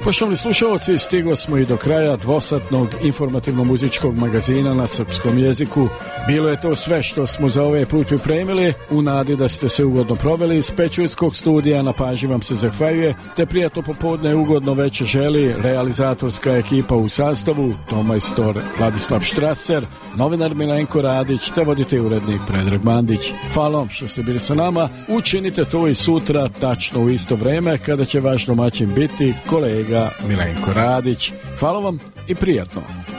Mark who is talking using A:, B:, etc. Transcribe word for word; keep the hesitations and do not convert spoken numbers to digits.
A: Poštovani slušalci, stigli smo i do kraja dvosatnog informativno-muzičkog magazina na srpskom jeziku. Bilo je to sve što smo za ovaj put pripremili, u nadi da ste se ugodno proveli. Iz Pećujskog studija na pažnji vam se zahvaljuje, te prijatno popodne ugodno večer želi realizatorska ekipa u sastavu: tomajstor Vladislav Štraser, novinar Milenko Radić, te voditelj urednik Predrag Mandić. Hvala vam što ste bili sa nama. Učinite to i sutra, tačno u isto vreme, kada će vaš domaćin biti kolega Milenko Radić. Hvala vam i prijatno.